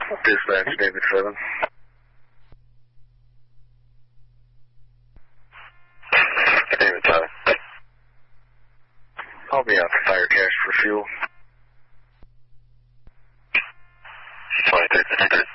Dispatch, David 7. David 7. I'll be out to Fire Cache for fuel. 23,